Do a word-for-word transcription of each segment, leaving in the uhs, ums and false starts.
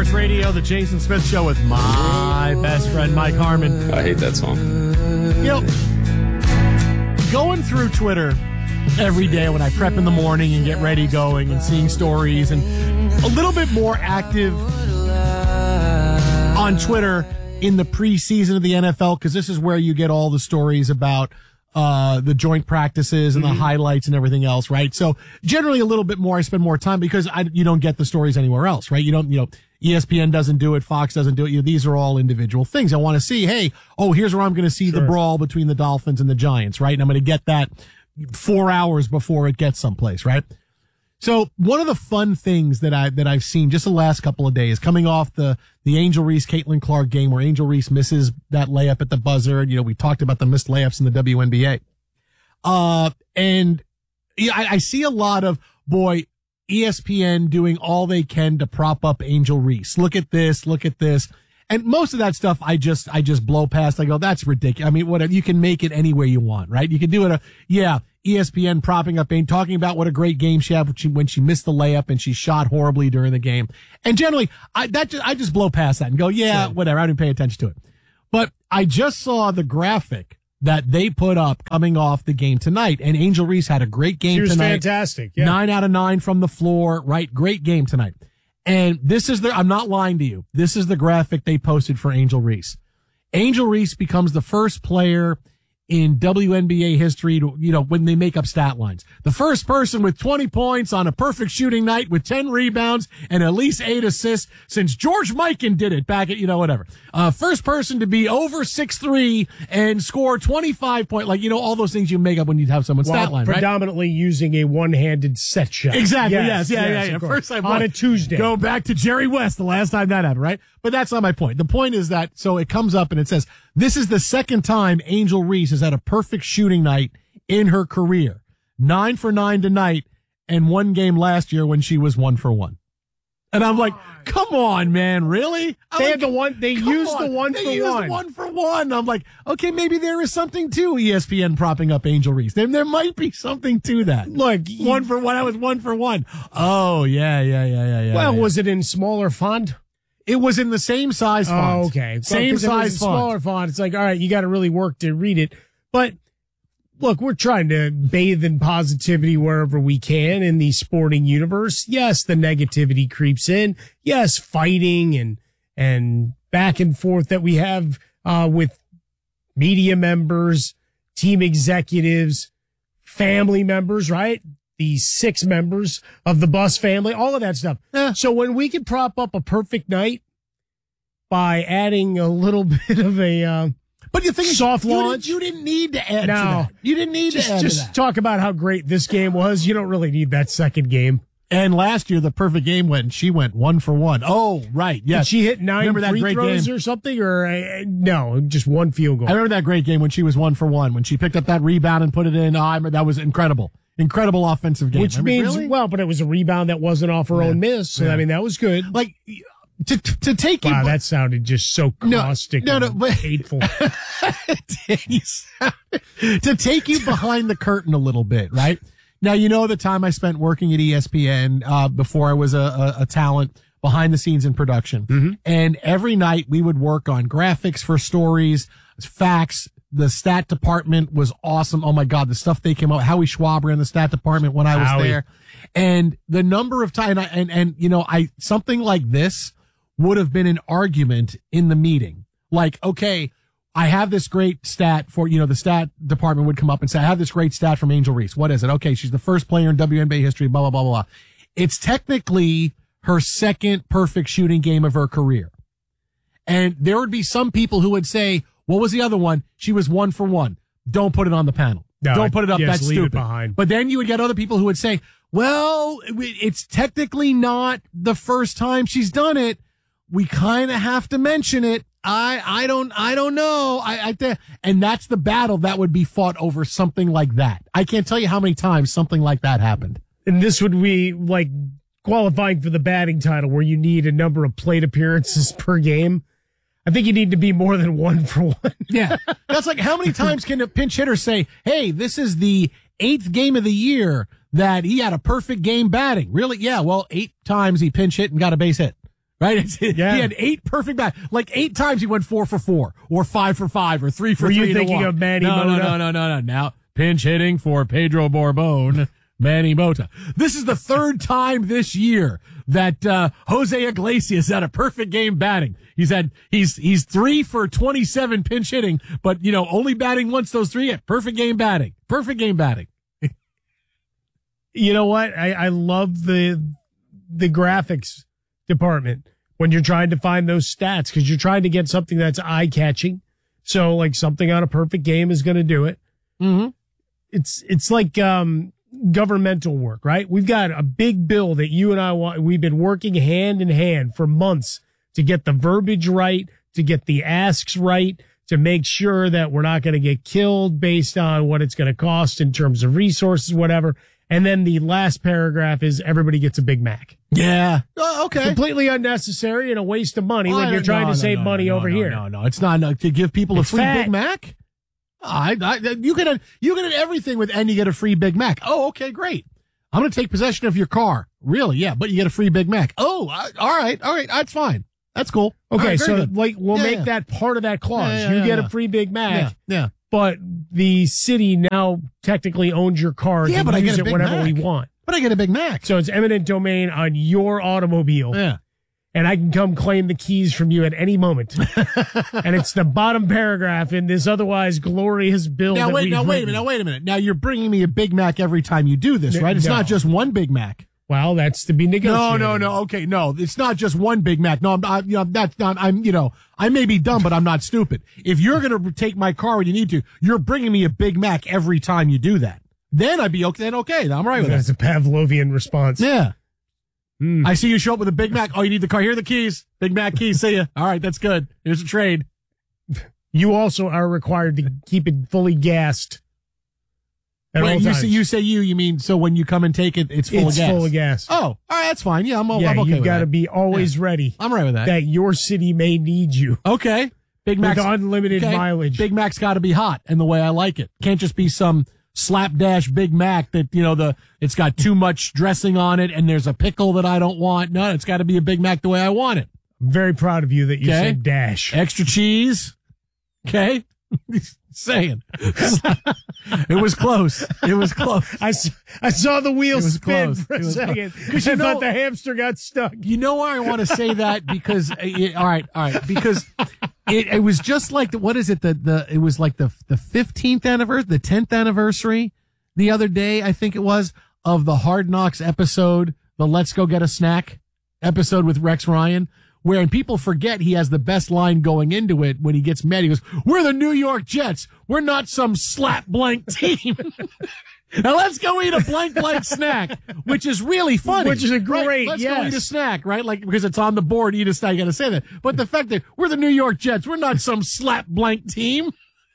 Sports Radio, the Jason Smith Show with my best friend, Mike Harmon. I hate that song. You know, going through Twitter every day when I prep in the morning and get ready going and seeing stories and a little bit more active on Twitter in the preseason of the N F L, because this is where you get all the stories about uh the joint practices and mm-hmm. the highlights and everything else, right? So generally a little bit more, I spend more time because I, you don't get the stories anywhere else, right? You don't, you know, E S P N doesn't do it, Fox doesn't do it. You know, these are all individual things. I want to see, hey, oh, here's where I'm going to see sure. the brawl between the Dolphins and the Giants, right? And I'm going to get that four hours before it gets someplace, right? So one of the fun things that I, that I've seen just the last couple of days coming off the, the Angel Reese, Caitlin Clark game where Angel Reese misses that layup at the buzzer. And, you know, we talked about the missed layups in the W N B A. Uh, and yeah, I, I see a lot of, boy, E S P N doing all they can to prop up Angel Reese. Look at this, look at this. And most of that stuff I just, I just blow past. I go, that's ridiculous. I mean, whatever, you can make it any way you want, right? You can do it. A, yeah. E S P N propping up Ain, talking about what a great game she had when she, when she missed the layup and she shot horribly during the game. And generally, I, that just, I just blow past that and go, yeah, sure. whatever. I didn't pay attention to it. But I just saw the graphic that they put up coming off the game tonight. And Angel Reese had a great game she was tonight. Fantastic. Yeah. Nine out of nine from the floor, right? Great game tonight. And this is the, I'm not lying to you. This is the graphic they posted for Angel Reese. Angel Reese becomes the first player in W N B A history to, you know, when they make up stat lines. The first person with twenty points on a perfect shooting night with ten rebounds and at least eight assists since George Mikan did it back at, you know, whatever. Uh, first person to be over six three and score twenty-five point, like, you know, all those things you make up when you have someone's well, stat line, right? Predominantly using a one-handed set shot. Exactly. Yes. yes yeah. yes, Yeah. yeah. First time on a Tuesday. Go back to Jerry West, the last time that happened, right? But that's not my point. The point is that, so it comes up and it says, this is the second time Angel Reese has had a perfect shooting night in her career. Nine for nine tonight and one game last year when she was one for one. And I'm like, come on, man, really? I'm they like, had the one, they used on. the one they for used one. one for one. I'm like, okay, maybe there is something to E S P N propping up Angel Reese. There, there might be something to that. Look, one for one. I was one for one. Oh, yeah, yeah, yeah, yeah, yeah. Well, yeah. was it in smaller font? It was in the same size font. Oh, okay. Same well, size font. Smaller font. It's like, all right, you got to really work to read it. But look, we're trying to bathe in positivity wherever we can in the sporting universe. Yes, the negativity creeps in. Yes, fighting and and back and forth that we have uh, with media members, team executives, family members, right? The six members of the Bus family, all of that stuff. Eh. So when we can prop up a perfect night by adding a little bit of a uh, but you think soft you launch, didn't, you didn't need to add no, to that. You didn't need just, to add just to that. talk about how great this game was. You don't really need that second game. And last year, the perfect game went. She went one for one. Oh, right, yes. Did she hit nine remember that free great throws game? or something, or uh, no, just one field goal. I remember that great game when she was one for one when she picked up that rebound and put it in. Oh, I remember, that was incredible. Incredible offensive game. Which I mean, means, really? well, but it was a rebound that wasn't off her Yeah. own miss. So, Yeah. I mean, that was good. Like, to to take Wow, you. that sounded just so caustic no, no, and but- hateful. to take you behind the curtain a little bit, right? Now, you know the time I spent working at E S P N uh, before I was a, a, a talent behind the scenes in production. Mm-hmm. And every night we would work on graphics for stories, facts. The stat department was awesome. Oh my God, the stuff they came out. Howie Schwab ran the stat department when I was Howie. there. And the number of times, and, and, and, you know, I, something like this would have been an argument in the meeting. Like, okay, I have this great stat for, you know, the stat department would come up and say, I have this great stat from Angel Reese. What is it? Okay, she's the first player in W N B A history, blah, blah, blah, blah, blah. It's technically her second perfect shooting game of her career. And there would be some people who would say, what was the other one? She was one for one. Don't put it on the panel. No, Don't put it up. yes, That's leave it stupid. behind. But then you would get other people who would say, well, it's technically not the first time she's done it. We kind of have to mention it. I, I don't, I don't know. I, I, th- and that's the battle that would be fought over something like that. I can't tell you how many times something like that happened. And this would be like qualifying for the batting title where you need a number of plate appearances per game. I think you need to be more than one for one. Yeah. That's like, how many times can a pinch hitter say, hey, this is the eighth game of the year that he had a perfect game batting? Really? Yeah. Well, eight times he pinch hit and got a base hit. Right? It's, Yeah. He had eight perfect bat. Like eight times he went four for four, or five for five, or three for Were three. you thinking to of Manny no, Mota? No, no, no, no, no. Now pinch hitting for Pedro Borbon, Manny Mota. This is the third time this year that uh, Jose Iglesias had a perfect game batting. He's had he's he's three for twenty-seven pinch hitting, but you know only batting once those three. Yeah, perfect game batting. Perfect game batting. You know what? I, I love the the graphics department when you're trying to find those stats because you're trying to get something that's eye catching. So like something on a perfect game is going to do it. Mm-hmm. It's it's like um, governmental work, right? We've got a big bill that you and I want. We've been working hand in hand for months to get the verbiage right, to get the asks right, to make sure that we're not going to get killed based on what it's going to cost in terms of resources, whatever. And then the last paragraph is everybody gets a Big Mac. Yeah. Oh, okay. Completely unnecessary and a waste of money Oh, when you're trying no, to no, save no, money no, over no, here. No, no, it's not no, to give people It's a free fat. Big Mac. I, I, you get a, you get everything with, and you get a free Big Mac. Oh, okay, great. I'm going to take possession of your car. Really? Yeah, but you get a free Big Mac. Oh, I, all right, all right, that's fine. That's cool. Okay, All right, very so good. like we'll Yeah, make yeah. that part of that clause. Yeah, yeah, you yeah, get yeah. a free Big Mac. Yeah, yeah. But the city now technically owns your car. Yeah, to but I use get a it Big whenever Mac. we want. But I get a Big Mac. So it's eminent domain on your automobile. Yeah. And I can come claim the keys from you at any moment. And it's the bottom paragraph in this otherwise glorious bill. Now that wait, we've now wait a written. minute, now wait a minute. Now you're bringing me a Big Mac every time you do this, right? It's No. not just one Big Mac. Well, that's to be No, negotiated. no, no. Okay, no, it's not just one Big Mac. No, I'm, I, you know, that's not. I'm, you know, I may be dumb, but I'm not stupid. If you're gonna take my car when you need to, you're bringing me a Big Mac every time you do that. Then I'd be okay. Then okay, I'm right with That's that. a Pavlovian response. Yeah. Mm. I see you show up with a Big Mac. Oh, you need the car. Here are the keys. Big Mac keys. See ya. All right, that's good. Here's a trade. You also are required to keep it fully gassed. At all Wait, you times. say you say you? You mean so when you come and take it, it's full it's of gas? full of gas. Oh, all right, that's fine. Yeah, I'm, yeah, I'm okay you've with got to that. be always ready I'm right with that. that your city may need you Okay. Big with Mac's unlimited okay. mileage. Big Mac's got to be hot and the way I like it. Can't just be some slapdash Big Mac that, you know, the it's got too much dressing on it and there's a pickle that I don't want. No, it's got to be a Big Mac the way I want it. I'm very proud of you that you Okay. said dash. Extra cheese. Okay. Saying. It was close. It was close. I, s- I saw the wheel It was spin close. for a It was second close. because You I know- thought the hamster got stuck. You know why I want to say that? Because uh, yeah, all right, all right. Because it, it was just like the, what is it? The the it was like the the fifteenth anniversary, the tenth anniversary, the other day I think it was of the Hard Knocks episode, the Let's Go Get a Snack episode with Rex Ryan, where and people forget he has the best line going into it when he gets mad. He goes, "We're the New York Jets. We're not some slap blank team." Now let's go eat a blank blank snack, which is really funny. Which is a Right? great, Let's go yes. eat a snack, right? Like, because it's on the board, eat a snack, you gotta say that. But the fact that we're the New York Jets, we're not some slap blank team.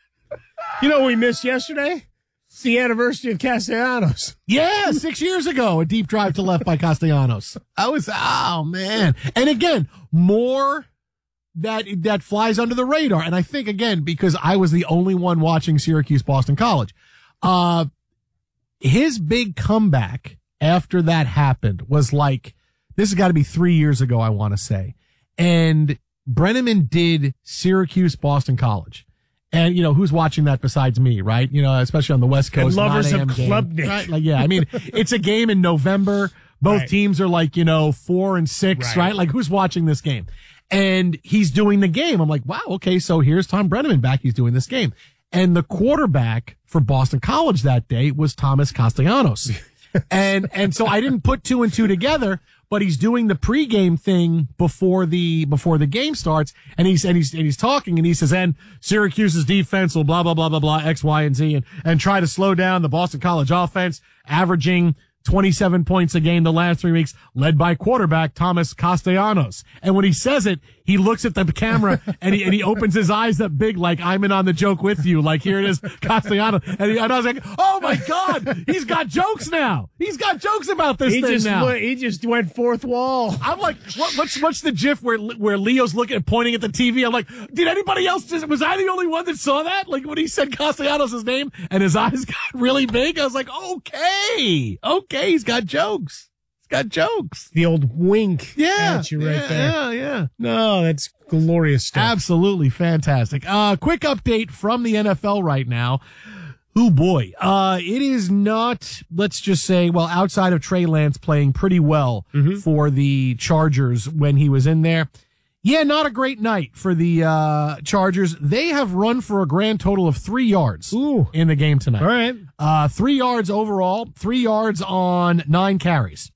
You know what we missed yesterday? It's the anniversary of Castellanos. Yeah, six years ago, a deep drive to left by Castellanos. I was, oh man. And again, more that, that flies under the radar. And I think again, because I was the only one watching Syracuse Boston College, uh, his big comeback after that happened was like, this has got to be three years ago, I want to say. And Brenneman did Syracuse Boston College. And, you know, who's watching that besides me, right? You know, especially on the West Coast. And lovers nine a.m. of game, Klubnik. right? Like, yeah, I mean, it's a game in November. Both Right. teams are like, you know, four and six, Right. right? Like, who's watching this game? And he's doing the game. I'm like, wow, okay, so here's Tom Brenneman back. He's doing this game. And the quarterback for Boston College that day was Thomas Castellanos. and, and so I didn't put two and two together, but he's doing the pregame thing before the, before the game starts. And he's, and he's, and he's talking and he says, and Syracuse's defense will blah, blah, blah, blah, blah, X, Y, and Z and, and try to slow down the Boston College offense, averaging twenty-seven points a game the last three weeks, led by quarterback Thomas Castellanos. And when he says it, he looks at the camera and he, and he opens his eyes up big, like I'm in on the joke with you. Like here it is, Castellanos. And, he, and I was like, oh my God, he's got jokes now. He's got jokes about this He thing just now. lo- he just went fourth wall. I'm like, what, what's what's the GIF where where Leo's looking and pointing at the T V? I'm like, did anybody else? Just, was I the only one that saw that? Like when he said Castellanos' name and his eyes got really big, I was like, okay, okay, he's got jokes. He's got jokes. The old wink Yeah. at you right yeah, there. Yeah, yeah. No, that's glorious stuff. Absolutely fantastic. Uh, quick update from the N F L right now. Oh boy. Uh, it is not, let's just say, well, outside of Trey Lance playing pretty well Mm-hmm. for the Chargers when he was in there. Yeah, not a great night for the uh, Chargers. They have run for a grand total of three yards Ooh. in the game tonight. All right. Uh, three yards overall, three yards on nine carries.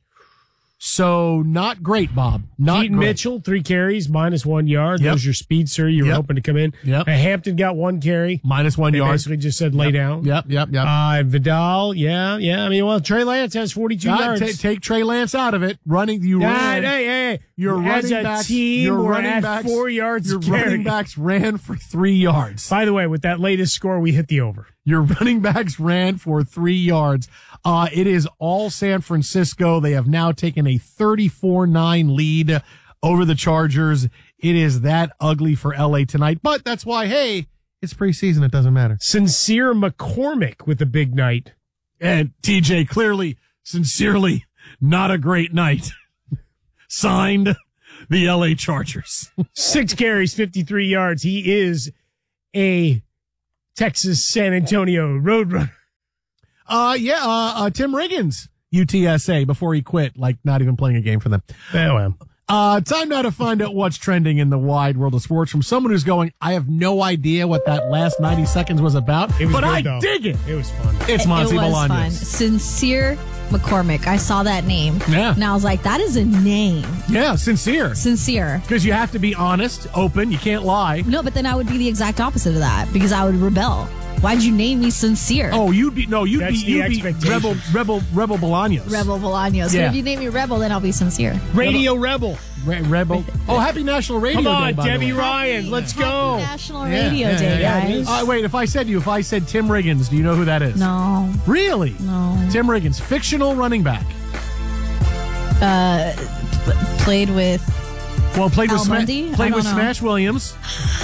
So not great, Bob. Not Keaton great. Mitchell, three carries, minus one yard. Yep. There's your speedster. You were Yep. hoping to come in. Yep. Uh, Hampton got one carry. Minus one They yard. basically just said lay Yep. down. Yep, yep, yep. Uh, Vidal, yeah, yeah. I mean, well, Trey Lance has forty-two God, yards. ta- take Trey Lance out of it. Running, you Nah, ran. hey, hey, Your as running a backs, team, your we're running at backs, four yards Your a carry. running backs ran for three yards. By the way, with that latest score, we hit the over. Your running backs ran for three yards. Uh, it is all San Francisco. They have now taken a thirty-four nine lead over the Chargers. It is that ugly for L A tonight, but that's why, hey, it's preseason. It doesn't matter. Sincere McCormick with a big night. And T J, clearly, sincerely, not a great night. Signed, the L A Chargers. Six carries, fifty-three yards. He is a Texas San Antonio Roadrunner. Uh, yeah, uh, uh, Tim Riggins, U T S A, before he quit, like not even playing a game for them. Oh, well. Uh, time now to find out what's trending in the wide world of sports from someone who's going, I have no idea what that last ninety seconds was about, It was but good, I though. dig it. It was fun. It's It Monty was fun. Bolaños. Sincere McCormick. I saw that name. Yeah. And I was like, that is a name. Yeah, sincere. Sincere. Because you have to be honest, open, you can't lie. No, but then I would be the exact opposite of that because I would rebel. Why'd you name me Sincere? Oh, you'd be, no, you'd That's be, the you'd be expectation. Rebel, Rebel, Rebel Bolaños. Rebel Bolaños. Yeah. But if you name me Rebel, then I'll be Sincere. Radio Rebel. Re- Rebel. Oh, happy National Radio Come on, Day, by the Debbie way. Ryan. Let's Happy go. National Yeah, Radio yeah, Day, yeah, yeah. guys. Uh, wait, if I said you, if I said Tim Riggins, do you know who that is? No, Really? no. Tim Riggins, fictional running back. Uh, p- played with Well, played with Al Sma- Bundy? I played don't with know. Smash Williams.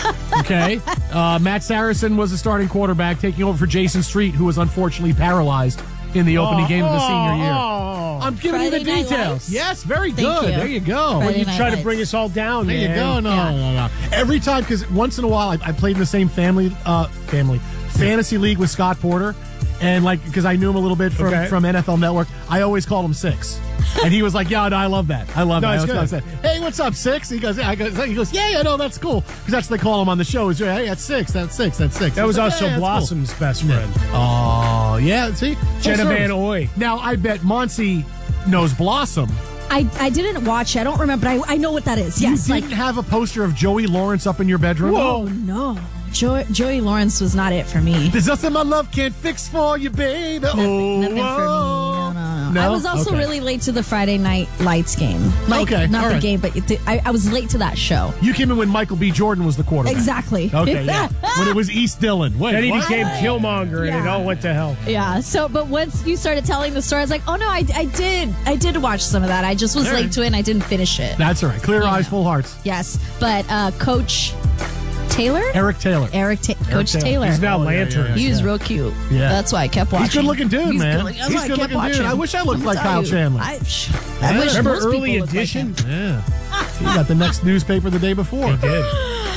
Okay, uh, Matt Saracen was the starting quarterback, taking over for Jason Street, who was unfortunately paralyzed in the opening game of the senior year. Oh, I'm giving you the Friday Night details. Lights? Yes, very Thank good. you. There you go. Friday you Night try to Lights. bring us all down, There you man. go. No, Yeah. no, no. Every time, because once in a while, I, I played in the same family, uh, family fantasy league with Scott Porter, and like because I knew him a little bit from Okay. from N F L Network, I always called him Six, and he was like, "Yeah, no, I love that. I love No, that." it's I was good. gonna say, "Hey, what's up, Six?" He goes, "Yeah." I goes, he goes, "Yeah, yeah, no, that's cool," because that's what they call him on the show. Is hey, that's Six, that's Six, that's Six. That was He's like, also "Yeah, that's cool." Blossom's best friend. Oh, yeah. See, Full Jenna service. Van Oy. Now I bet Monty knows Blossom. I, I didn't watch it. I don't remember, but I, I know what that is. Yes. you Like, didn't have a poster of Joey Lawrence up in your bedroom. oh, no. Jo- Joey Lawrence was not it for me. There's nothing my love can't fix for you, baby. Nothing, oh, nothing for me. No, no, no. No? I was also Okay. really late to the Friday Night Lights game. Like, Okay, not all the right. game, but it, I, I was late to that show. You came in when Michael B. Jordan was the quarterback. Exactly. Okay, yeah. When it was East Dillon. Wait, Then he what? became Killmonger, and it Yeah. all went to hell. Yeah. So, but once you started telling the story, I was like, oh no, I, I did, I did watch some of that. I just was All right. late to it and I didn't finish it. That's all right. Clear Yeah. eyes, full hearts. Yes, but uh, Coach Taylor, Eric Taylor. Eric, Ta- Coach Taylor. Taylor, He's now Oh, yeah, Lantern. yeah, yeah. he was real cute. Yeah. That's why I kept watching. He's a good looking dude, He's man. good- that's He's why I good kept looking dude. watching. I wish I looked Let me like tell Kyle you, Chandler. I, sh- Yeah. I wish Remember most people Early looked like Edition? him. Yeah. He got the next newspaper the day before. He did.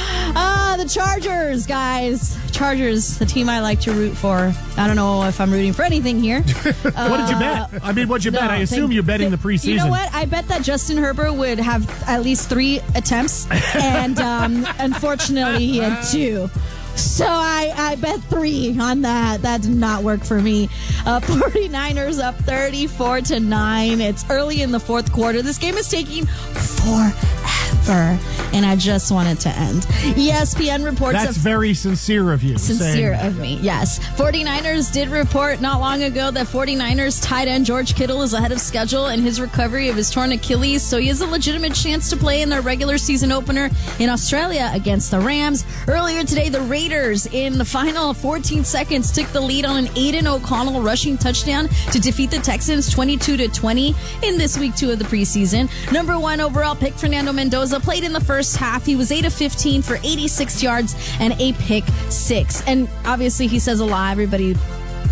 Ah, the Chargers, guys. Chargers, the team I like to root for. I don't know if I'm rooting for anything here. What did you bet? I mean, what'd you bet? No, I assume thank- you're betting the preseason. You know what? I bet that Justin Herbert would have at least three attempts, and um, unfortunately, he had two. So I, I bet three on that. That did not work for me. Uh, 49ers up thirty-four to nine. It's early in the fourth quarter. This game is taking forever, and I just want it to end. E S P N reports That's of very sincere of you. saying Sincere that. of me, yes. 49ers did report not long ago that 49ers tight end George Kittle is ahead of schedule in his recovery of his torn Achilles, so he has a legitimate chance to play in their regular season opener in Australia against the Rams. Earlier today, the Raiders, in the final fourteen seconds, took the lead on an Aiden O'Connell rushing touchdown to defeat the Texans twenty-two to twenty in this week two of the preseason. Number one overall pick Fernando Mendoza played in the first half. He was eight of fifteen for eighty-six yards and a pick six. And obviously he says a lot. Everybody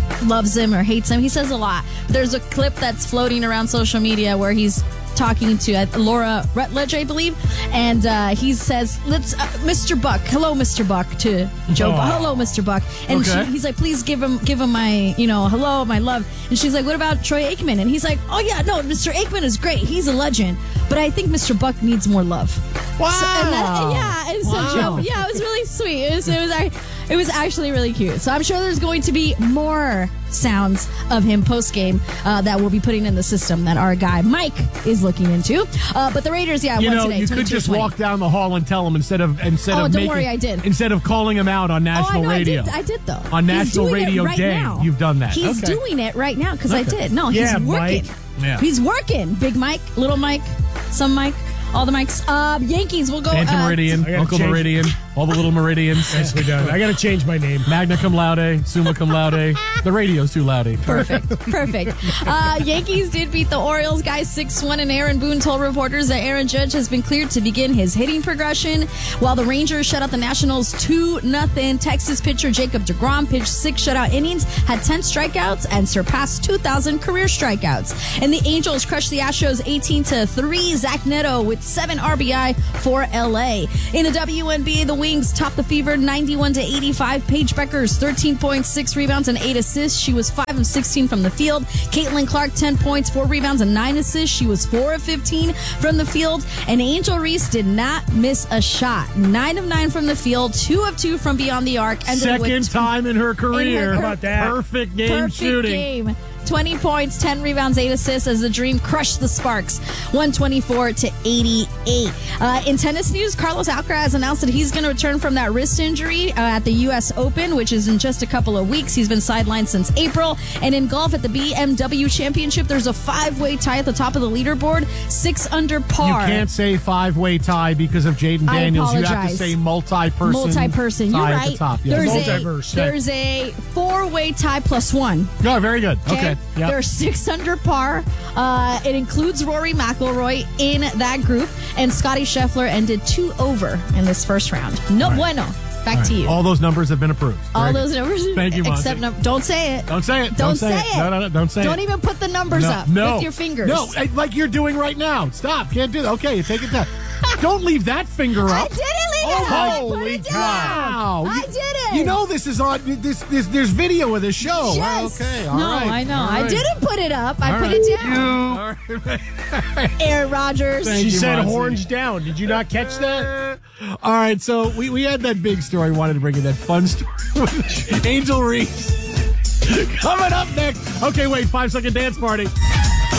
loves him or hates him. He says a lot. There's a clip that's floating around social media where he's talking to uh, Laura Rutledge, I believe, and uh, he says, "Let's, uh, Mister Buck, hello, Mister Buck," to Joe. Oh. Hello, Mister Buck, and Okay. she, he's like, "Please give him, give him my, you know, hello, my love." And she's like, "What about Troy Aikman?" And he's like, "Oh yeah, no, Mister Aikman is great. He's a legend, but I think Mister Buck needs more love." Wow. So, and that, yeah, and so Wow. Joe, yeah, it was really sweet. It was, it was, I, it was actually really cute. So I'm sure there's going to be more sounds of him post game uh, that we'll be putting in the system that our guy Mike is looking into. Uh, but the Raiders, yeah, You won know, today. you could just twenty-two twenty. walk down the hall and tell him instead of instead Oh, of don't making, worry, I did. instead of calling him out on Oh, I national know, radio. I did, I did though. On He's National doing it Radio right Day, now. you've done that. He's Okay. doing it right now because I Okay. did. No, Yeah, he's working. Mike. Yeah. He's working. Big Mike, little Mike, some Mike, all the Mikes. Uh, Yankees will go. Phantom uh, Meridian, I gotta Uncle change- Meridian, all the little Meridians. Nicely done. I got to change my name. Magna cum laude, summa cum laude. The radio's too loudy. Perfect. Perfect. Uh, Yankees did beat the Orioles, guys, six one, and Aaron Boone told reporters that Aaron Judge has been cleared to begin his hitting progression, while the Rangers shut out the Nationals two nothing. Texas pitcher Jacob deGrom pitched six shutout innings, had ten strikeouts, and surpassed two thousand career strikeouts. And the Angels crushed the Astros eighteen to three. Zach Neto with seven R B I for L A. In the W N B A, the Wings topped the Fever ninety-one to eighty-five. Paige Beckers, thirteen points, six rebounds, and eight assists. She was five of sixteen from the field. Caitlin Clark, ten points, four rebounds, and nine assists. She was four of fifteen from the field. And Angel Reese did not miss a shot. nine of nine from the field, two of two from beyond the arc. Ended Second with time in her career. How about that? Perfect game Perfect shooting. game. twenty points, ten rebounds, eight assists as the Dream crushed the Sparks, one twenty-four to eighty-eight. Uh, in tennis news, Carlos Alcaraz announced that he's going to return from that wrist injury uh, at the U S Open, which is in just a couple of weeks. He's been sidelined since April. And in golf at the B M W Championship, there's a five-way tie at the top of the leaderboard, six under You par. can't say five-way tie because of Jaden I Daniels. You have to apologize. say multi-person. Multi-person. You're tie right. At the top. Yes. There's, a, Multiverse. there's a four-way tie plus one. No, very good. Okay. Yep. They're six under par. Uh, it includes Rory McIlroy in that group, and Scotty Scheffler ended two over in this first round. No All right. bueno. Back to you. All those numbers have been approved. All Very those good. numbers. Thank you, Monty. Except num- don't say it. Don't say it. Don't say it. No, no, no. Don't say Don't it. even put the numbers no, up no, with your fingers. No, eh, like you're doing right now. Stop. Can't do that. Okay, you take it down. Don't leave that finger I up. didn't leave Oh, it up. I holy put it down. cow. I You- did it. You know this is on. This, this there's video of this show. Yes. Okay. All no, right. I know. All I right. didn't put it up. I All put right. it down. All right. Aaron Rodgers. Thank She you, said Monty. horns down. Did you not catch that? All right, so we, we had that big story. Wanted to bring in that fun story with Angel Reese. Coming up next. Okay, wait, five second dance party.